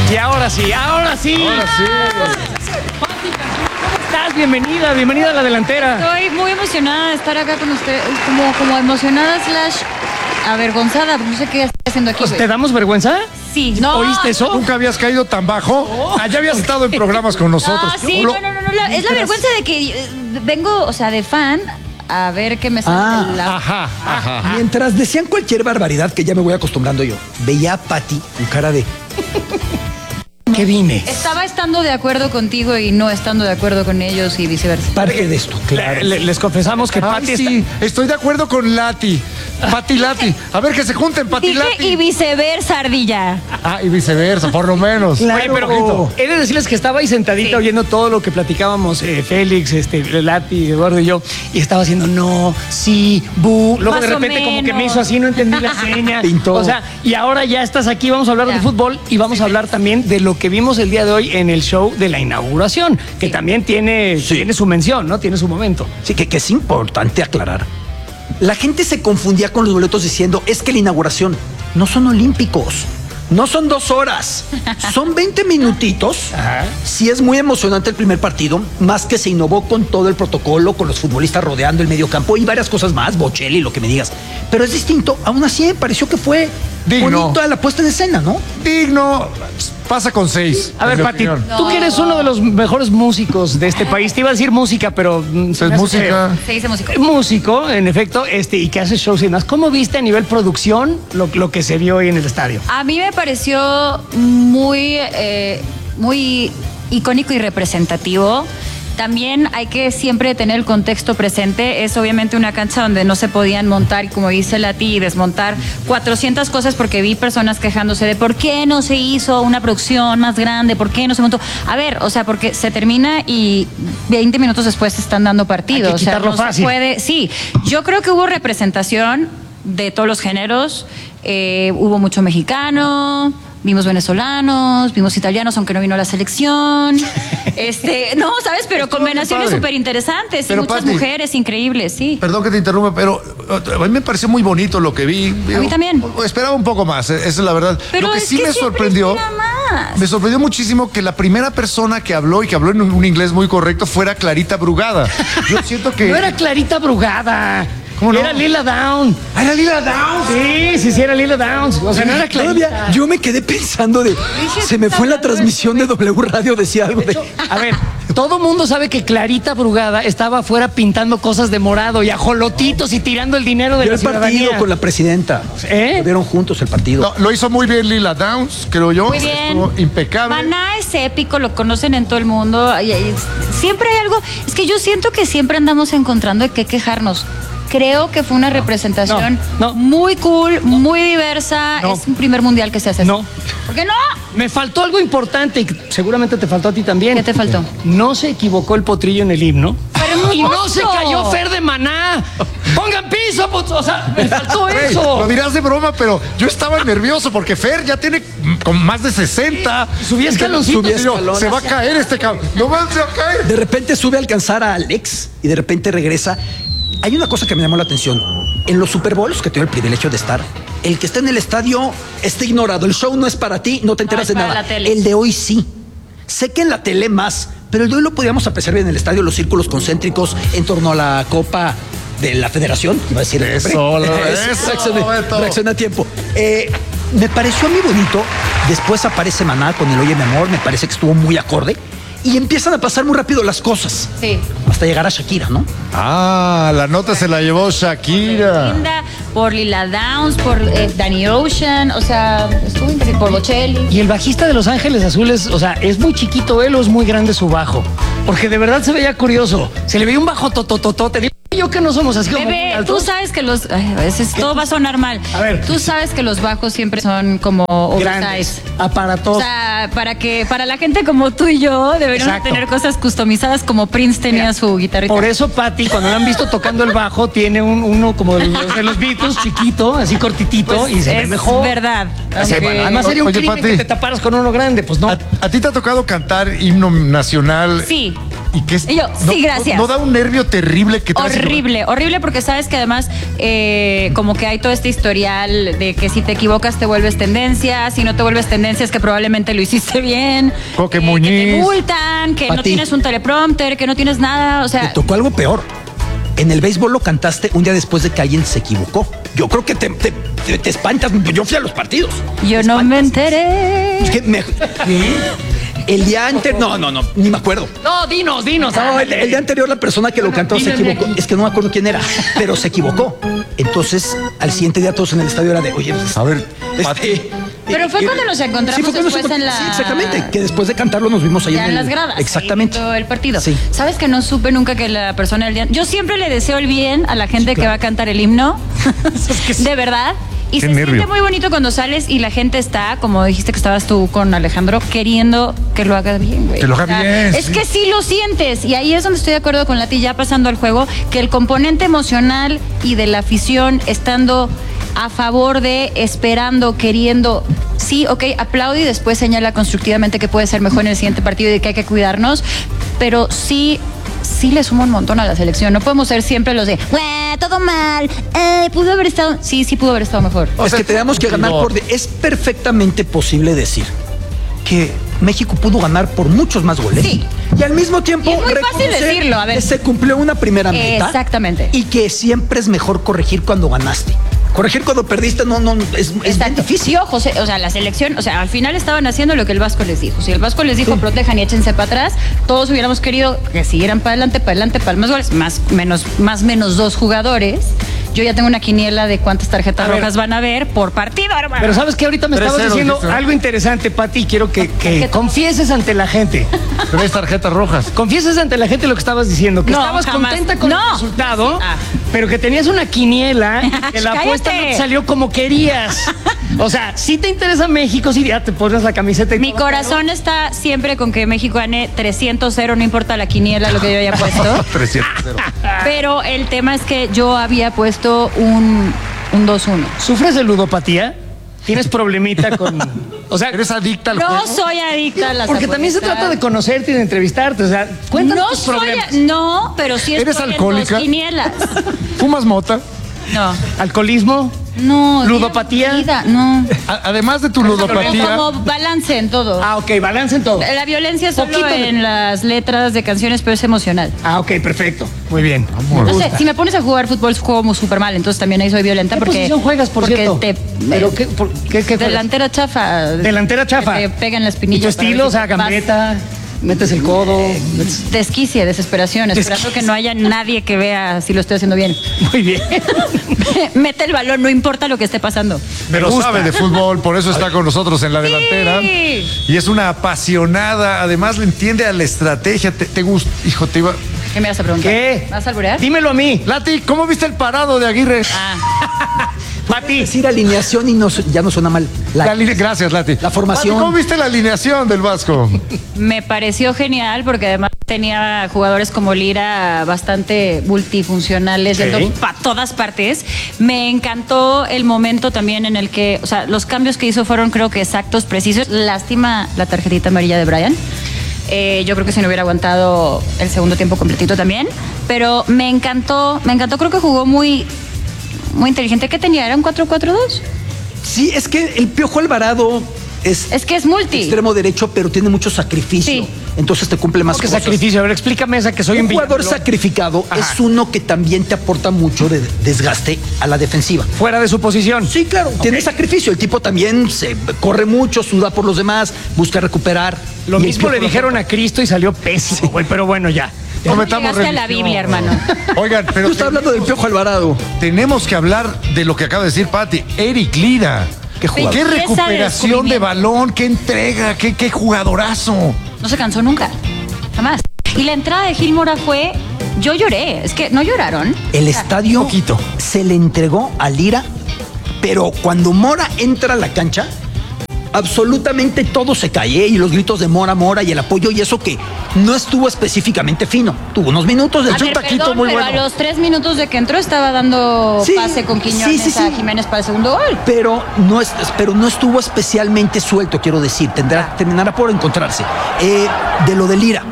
Y ahora sí, ahora sí. Ahora sí. Pati, ¿cómo estás? Bienvenida, bienvenida a la delantera. Estoy muy emocionada de estar acá con ustedes, como emocionada / avergonzada, porque no sé qué estoy haciendo aquí. ¿Te damos vergüenza? Sí, no. ¿Oíste eso? ¿Nunca habías caído tan bajo? Allá habías estado en programas con nosotros. No, sí, no. Es la vergüenza de que vengo, o sea, de fan a ver qué me sale. Ajá. Mientras decían cualquier barbaridad que ya me voy acostumbrando yo, veía a Pati con cara de... ¿Qué vine? Estaba estando de acuerdo contigo y no estando de acuerdo con ellos y viceversa. Parte de esto, claro. Les confesamos que Ay, Pati sí, estoy de acuerdo con Lati. Pati Lati. A ver que se junten, Pati Dije Lati. y viceversa, ardilla. Ah, y viceversa, por lo menos. Oye, pero he de decirles que estaba ahí sentadita oyendo todo lo que platicábamos, Félix, Lati, Eduardo y yo, y estaba haciendo no, sí, bu. Luego Más de o repente como que menos. me hizo así, no entendí la seña. Pintó. O sea, y ahora ya estás aquí, vamos a hablar de fútbol y vamos a hablar también de lo que vimos el día de hoy en el show de la inauguración, que también tiene su mención, ¿no? Tiene su momento. Sí, que es importante aclarar. La gente se confundía con los boletos diciendo, es que la inauguración no son olímpicos. No son 2 horas, son 20 minutitos. Ajá. Sí es muy emocionante el primer partido, más que se innovó con todo el protocolo, con los futbolistas rodeando el medio campo y varias cosas más, Bocelli, lo que me digas. Pero es distinto, aún así me pareció que fue Digno. bonito la puesta en escena, ¿no? Digno, pasa con 6. A ver, Pati, tú que eres uno de los mejores músicos de este país, te iba a decir música, pero... Es música. Se dice músico. Músico, en efecto, y que hace shows y demás. ¿Cómo viste a nivel producción lo que se vio hoy en el estadio? A mí me pareció muy icónico y representativo. También hay que siempre tener el contexto presente. Es obviamente una cancha donde no se podían montar, como dice Lati, y desmontar 400 cosas porque vi personas quejándose de por qué no se hizo una producción más grande, por qué no se montó. A ver, o sea, porque se termina y 20 minutos después se están dando partidos. Hay que quitarlo o sea, no fácil. se puede. Sí, yo creo que hubo representación de todos los géneros. Hubo mucho mexicano. Vimos venezolanos, vimos italianos, aunque no vino la selección. No, ¿sabes? Pero combinaciones súper interesantes. Pero, y muchas Pati, mujeres increíbles, sí. Perdón que te interrumpa, pero a mí me pareció muy bonito lo que vi. A mí también. Esperaba un poco más, esa es la verdad. Pero lo que es sí que me siempre sorprendió. espera más. Me sorprendió muchísimo que la primera persona que habló y que habló en un inglés muy correcto fuera Clarita Brugada. Yo siento que. No era Clarita Brugada. ¿Cómo no? Era Lila Down. ¿Ah, era Lila Downs? Sí, era Lila Downs. O sea, no era Clarita. Todavía yo me quedé pensando de... Se me fue en la transmisión de W Radio, decía algo de... A ver, todo mundo sabe que Clarita Brugada estaba afuera pintando cosas de morado y ajolotitos y tirando el dinero de Vio la el partido ciudadanía. con la presidenta. ¿Eh? Lo vieron juntos el partido. No, lo hizo muy bien Lila Downs, creo yo. Muy bien. Estuvo impecable. Maná es épico, lo conocen en todo el mundo. Siempre hay algo. Es que yo siento que siempre andamos encontrando de qué quejarnos. Creo que fue una representación no. muy cool, muy diversa. No. Es un primer mundial que se hace así. No. ¿Por qué no? Me faltó algo importante y seguramente te faltó a ti también. ¿Qué te faltó? No se equivocó el potrillo en el himno. Pero Y no hermoso. se cayó Fer de Maná. Pongan piso, o sea, me faltó Güey, eso. lo dirás de broma, pero yo estaba nervioso porque Fer ya tiene con más de 60. Subí escaloncitos. Subí Y yo, escalones. se va a caer este cabrón. No más se va a caer. De repente sube a alcanzar a Alex y de repente regresa. Hay una cosa que me llamó la atención. En los Super Bowls, que tengo el privilegio de estar, el que está en el estadio está ignorado. El show no es para ti, no te enteras es de para nada. la tele. El de hoy sí. Sé que en la tele más, pero el de hoy lo podíamos apreciar bien en el estadio, los círculos concéntricos en torno a la Copa de la Federación. Iba a decir el Eso, nombre. eso, Reaccioné Beto. reaccioné a tiempo. Me pareció muy bonito. Después aparece Maná con el Oye, mi amor. Me parece que estuvo muy acorde. Y empiezan a pasar muy rápido las cosas. Sí. Hasta llegar a Shakira, ¿no? Ah, la nota se la llevó Shakira. Linda, por Lila Downs, por Danny Ocean, o sea, estuvo increíble, por Bocelli. Y el bajista de Los Ángeles Azules, o sea, ¿es muy chiquito él o es muy grande su bajo? Porque de verdad se veía curioso. Se le veía un bajo totototote. Digo yo que no somos así como muy Bebé, altos. tú sabes que los... Ay, a veces todo va a sonar mal. A ver. Tú sabes que los bajos siempre son como Grandes, oversize. aparatos. O sea, para la gente como tú y yo deberíamos Exacto. tener cosas customizadas como Prince tenía su guitarrita. Por eso Pati, cuando la han visto tocando el bajo, tiene uno como de los Beatles, chiquito, así cortitito, Pues y se ve es mejor. verdad. Así, Aunque- además sería un Oye, crimen Pati. que te taparas con uno grande, pues no. ¿A ti te ha tocado cantar himno nacional? Sí. Y que es, Y yo, sí, gracias. No da un nervio terrible que te hace- Horrible, porque sabes que además como que hay todo este historial de que si te equivocas te vuelves tendencia, si no te vuelves tendencia es que probablemente lo hiciste bien. Coque que Muñiz. te multan, que no Pati. tienes un teleprompter, que no tienes nada, o Te sea... tocó algo peor. En el béisbol lo cantaste un día después de que alguien se equivocó. Yo creo que te espantas. Yo fui a los partidos. Yo no me enteré. Es que el día anterior. No, ni me acuerdo. No, dinos. No, el día anterior la persona que lo cantó se Díganme equivocó. aquí. Es que no me acuerdo quién era, pero se equivocó. Entonces, al siguiente día todos en el estadio era de, oye, pues, A ver, Pati. Pero fue cuando nos encontramos fue cuando después en la... Sí, exactamente. Que después de cantarlo nos vimos ahí Ya en las gradas. Exactamente. ahí todo el partido. Sí. ¿Sabes que no supe nunca que la persona del día... Yo siempre le deseo el bien a la gente que va a cantar el himno. De verdad. Y Qué se nervio. siente muy bonito cuando sales y la gente está, como dijiste que estabas tú con Alejandro, queriendo que lo haga bien, güey. Que lo haga bien, Es sí. que sí lo sientes. Y ahí es donde estoy de acuerdo con Lati, ya pasando al juego, que el componente emocional y de la afición estando a favor de, esperando, queriendo... Sí, ok, aplaude y después señala constructivamente que puede ser mejor en el siguiente partido y de que hay que cuidarnos, pero sí le suma un montón a la selección. No podemos ser siempre los de, "Güey, todo mal, pudo haber estado..." Sí, pudo haber estado mejor. Es que tenemos que ganar por... Es perfectamente posible decir que México pudo ganar por muchos más goles. Sí. Y al mismo tiempo Y es muy fácil reconocer decirlo, a ver. que se cumplió una primera meta. Exactamente. Y que siempre es mejor corregir cuando ganaste. Corregir cuando perdiste es bien Exacto. difícil. Sí, ojo, o sea, la selección, o sea, al final estaban haciendo lo que el Vasco les dijo. Si el Vasco les dijo protejan y échense para atrás, todos hubiéramos querido que siguieran para adelante, para más goles, más menos 2 jugadores. Yo ya tengo una quiniela de cuántas tarjetas A ver. rojas van a ver por partido, hermano. Pero sabes que ahorita me 3-0, estabas diciendo dijiste, ¿no? algo interesante, Pati, y quiero que Tarjeta. confieses ante la gente. 3 tarjetas rojas. Confieses ante la gente lo que estabas diciendo, que No, estabas jamás. contenta con No. el resultado, Ah. pero que tenías una quiniela y que la apuesta no Cállate. te salió como querías. O sea, si te interesa México, si ya te pones la camiseta y Mi todo, corazón está siempre con que México gane 300-0, no importa la quiniela, lo que yo haya puesto. 300-0. Pero el tema es que yo había puesto un 2-1. pero ¿sufres de ludopatía? ¿Tienes problemita con...? O sea, ¿Eres adicta al No juego? soy adicta a las porque también se apuestas. trata de conocerte y de entrevistarte. O sea, cuéntanos No tus soy, problemas. no, pero sí ¿Eres estoy alcohólica? en 2 quinielas. ¿Fumas mota? No, ¿Alcoholismo? no. ¿Ludopatía? vida, no. Además de tu ludopatía, Como balance en todo. Ah, ok, balance en todo. La violencia es solo Poquito de- en las letras de canciones, pero es emocional. Ah, ok, perfecto. Muy bien. No sé, si me pones a jugar fútbol, juego muy súper mal, entonces también ahí soy violenta. ¿Qué porque, posición juegas, por porque cierto? Te, ¿Pero qué juegas? delantera chafa. Delantera chafa. Que te pega en la ¿Y espinilla. tu estilo? O sea, gambeta, metes el codo. metes- Desquicia, desesperación, esperando que no haya nadie que vea si lo estoy haciendo bien. Muy bien. Mete el balón, no importa lo que esté pasando. pero gusta. sabe de fútbol, por eso está con nosotros en la delantera. Y es una apasionada, además le entiende a la estrategia. Te gusta, hijo, te iba... ¿Qué me vas a preguntar? ¿Qué? ¿Vas a alburear? Dímelo a mí. Lati, ¿cómo viste el parado de Aguirre? Ah, Pati. Decir alineación y ya no suena mal. Gracias, Lati. La formación. Pati, ¿cómo viste la alineación del Vasco? me pareció genial porque además tenía jugadores como Lira bastante multifuncionales, yendo para todas partes. Me encantó el momento también en el que, o sea, los cambios que hizo fueron creo que exactos, precisos. Lástima la tarjetita amarilla de Brian. Yo creo que si no hubiera aguantado el segundo tiempo completito también. Pero me encantó, creo que jugó muy inteligente. ¿Qué tenía? ¿Era un 4-4-2? Sí, es que el Piojo Alvarado Es que es multi. extremo derecho, pero tiene mucho sacrificio. Sí. Entonces te cumple más ¿Qué cosas. sacrificio? A ver, explícame esa que soy Un un jugador villano. sacrificado Ajá. es uno que también te aporta mucho de desgaste a la defensiva. Fuera de su posición. Sí, claro, tiene sacrificio. El tipo también se corre mucho, suda por los demás, busca recuperar. Lo Y el mismo Piojo le lo dijeron a Cristo y salió pésimo, güey. Pero bueno, ya. No metamos Llegaste a la religión. Biblia, hermano. Oigan, pero Tú estás hablando del Piojo Alvarado. tenemos que hablar de lo que acaba de decir Pati. Eric Lira. Qué jugador. Qué Belleza de recuperación de descubrimiento. balón, qué entrega, qué jugadorazo. No se cansó nunca. Jamás. Y la entrada de Gil Mora fue. Yo lloré. Es que no lloraron. El estadio poquito. se le entregó a Lira, pero cuando Mora entra a la cancha, absolutamente todo se cae, y los gritos de Mora, Mora y el apoyo, y eso que no estuvo específicamente fino. Tuvo unos minutos de A ver, perdón, pero a los 3 minutos de que entró estaba dando Sí, pase con Quiñones sí, sí, a sí. Jiménez para el segundo gol. pero no estuvo especialmente suelto, quiero decir. Terminará por encontrarse. De lo de Lira,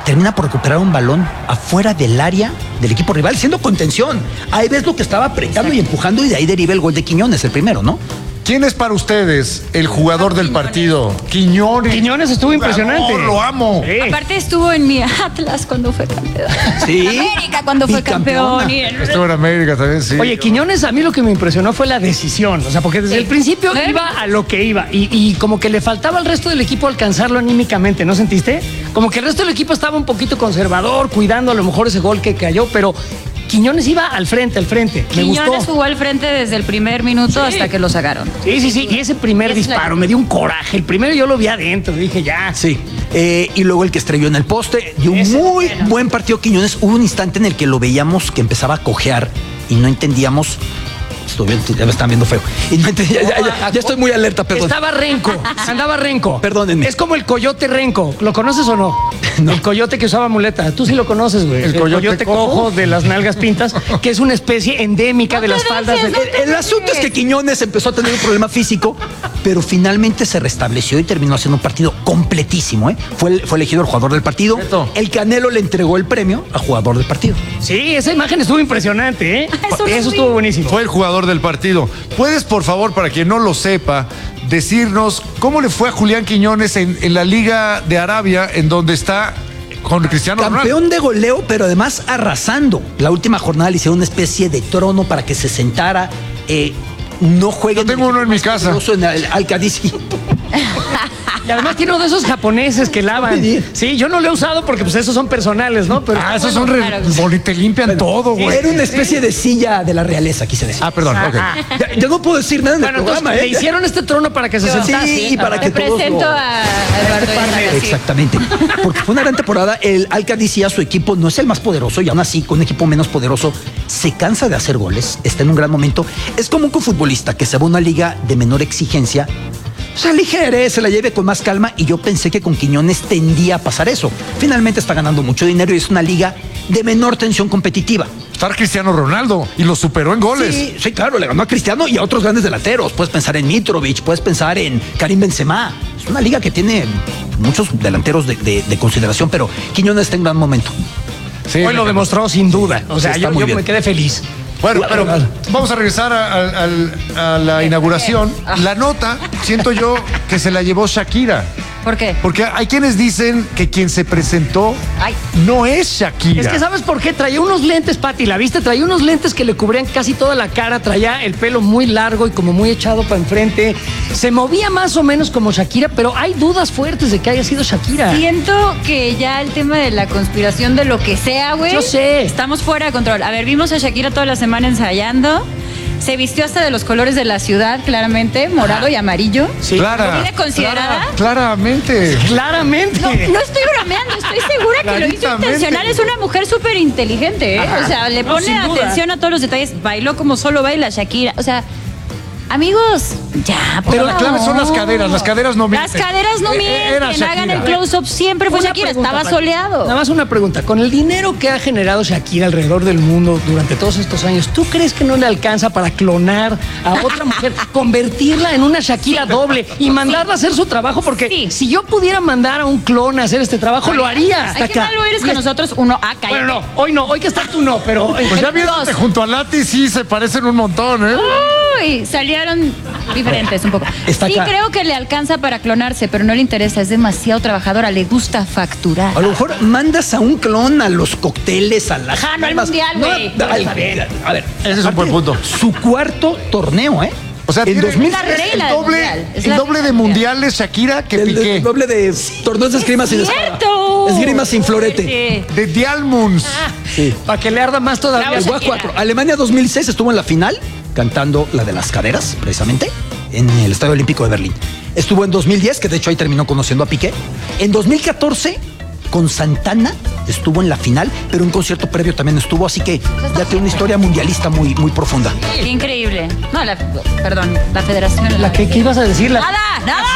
termina por recuperar un balón afuera del área del equipo rival, siendo contención. Ahí ves lo que estaba apretando y empujando, y de ahí deriva el gol de Quiñones, el primero, ¿no? ¿Quién es para ustedes el jugador del partido? Quiñones. Quiñones estuvo impresionante. Lo amo. Sí. Aparte estuvo en mi Atlas cuando fue campeón. Sí. América cuando fue campeón. Estuvo en América también, sí. Oye, Quiñones, a mí lo que me impresionó fue la decisión. O sea, porque desde el principio iba a lo que iba. Y como que le faltaba al resto del equipo alcanzarlo anímicamente, ¿no sentiste? Como que el resto del equipo estaba un poquito conservador, cuidando a lo mejor ese gol que cayó, pero Quiñones iba al frente. Me Quiñones gustó. jugó al frente desde el primer minuto hasta que lo sacaron. Sí. Y ese primer disparo me dio un coraje. El primero yo lo vi adentro. Dije, ya. Sí. Y luego el que estrelló en el poste. Y un muy buen partido Quiñones. Hubo un instante en el que lo veíamos que empezaba a cojear y no entendíamos. Estoy bien, ya me están viendo feo. Y no entendía, ya estoy muy alerta, perdón. Andaba renco. Perdónenme. Es como el coyote renco. ¿Lo conoces o no? No. El coyote que usaba muleta. Tú sí lo conoces, güey. El coyote cojo de las nalgas pintas, que es una especie endémica de las faldas. El asunto es que Quiñones empezó a tener un problema físico, pero finalmente se restableció y terminó haciendo un partido completísimo, ¿eh? Fue elegido el jugador del partido. Neto. El Canelo le entregó el premio a jugador del partido. Sí, esa imagen estuvo impresionante, ¿eh? Eso estuvo buenísimo. Fue el jugador del partido. ¿Puedes, por favor, para quien no lo sepa, decirnos cómo le fue a Julián Quiñones en la Liga de Arabia, en donde está con Cristiano Ronaldo? Campeón de goleo, pero además arrasando. La última jornada le hicieron una especie de trono para que se sentara. No juegue. Yo tengo uno en mi casa. En el Al-Qadisi. Y además tiene uno de esos japoneses que lavan. Sí, yo no lo he usado porque pues esos son personales, ¿no? Pero Esos son te limpian todo, güey. Era una especie de silla de la realeza, quise decir. Ah, perdón, ok. Ya no puedo decir nada en el bueno, programa, entonces, le hicieron este trono para que se sentase. Sí, y para que Te todos presento lo- a Eduardo Islas. Exactamente. Porque fue una gran temporada. El Al-Qadisi, a su equipo, no es el más poderoso, y aún así, con un equipo menos poderoso, se cansa de hacer goles, está en un gran momento. Es como un futbolista que se va a una liga de menor exigencia, se aligere, se la lleve con más calma, y yo pensé que con Quiñones tendía a pasar eso. Finalmente está ganando mucho dinero y es una liga de menor tensión competitiva. Está Cristiano Ronaldo y lo superó en goles. Sí, claro, le ganó a Cristiano y a otros grandes delanteros. Puedes pensar en Mitrovic, puedes pensar en Karim Benzema. Es una liga que tiene muchos delanteros de consideración, pero Quiñones está en gran momento. Sí, Hoy lo demostró sin duda. O sea, está yo muy bien. me quedé feliz. Bueno, pero vamos a regresar a la inauguración. La nota, siento yo, que se la llevó Shakira. ¿Por qué? Porque hay quienes dicen que quien se presentó Ay. no es Shakira. Es que ¿sabes por qué? Traía unos lentes, Pati, ¿la viste? Traía unos lentes que le cubrían casi toda la cara, traía el pelo muy largo y como muy echado para enfrente. Se movía más o menos como Shakira, pero hay dudas fuertes de que haya sido Shakira. Siento que ya el tema de la conspiración de lo que sea, güey. Yo sé. Estamos fuera de control. A ver, vimos a Shakira toda la semana ensayando. Se vistió hasta de los colores de la ciudad, claramente, morado y amarillo. Sí. Clara. ¿Comida considerada? Claramente. Claramente. No estoy bromeando, estoy segura que lo hizo Claritamente. intencional. Es una mujer súper inteligente, ¿eh? Ajá. O sea, le No, pone sin duda. atención a todos los detalles. Bailó como solo baila Shakira. O sea, amigos, ya, por Pero la clave son las favor. caderas. Las caderas no mienten. Las caderas no Era mienten, hagan Shakira. el close-up. Siempre fue Una Shakira, pregunta, estaba Pati. soleado. Nada más una pregunta. Con el dinero que ha generado Shakira alrededor del mundo durante todos estos años, ¿tú crees que no le alcanza para clonar a otra mujer, convertirla en una Shakira doble y mandarla a hacer su trabajo? Porque Sí. si yo pudiera mandar a un clon a hacer este trabajo, lo haría. Ay, qué malo eres con nosotros. Uno, cállate. Bueno, no, hoy que estás tú no, pero... Pues ya viéndote Dos. junto a Lati, sí se parecen un montón, ¿eh? Uy, salieron diferentes un poco. Está Sí, acá. creo que le alcanza para clonarse, pero no le interesa. Es demasiado trabajadora, le gusta facturar. A lo mejor mandas a un clon a los cócteles, a las... Ajá, no al mundial, güey. A ver, Ese es un buen punto. Su cuarto torneo, ¿eh? O sea, en tiene 2000, la reina el del doble, mundial. Es el la doble reina de del mundiales Shakira que Piqué. el doble de torneos de esgrima sin espada. ¡Cierto! Esgrima sin florete. De Dialmunds. Para que le arda más todavía. Bravo, Jugó a Shakira. 4. Alemania 2006 estuvo en la final cantando la de las caderas, precisamente, en el Estadio Olímpico de Berlín. Estuvo en 2010, que de hecho ahí terminó conociendo a Piqué. En 2014, con Santana, estuvo en la final, pero un concierto previo también estuvo, así que ya tiene una historia mundialista muy, muy profunda. Qué increíble. No, perdón, la federación. ¿Qué ibas a decir? Nada, nada.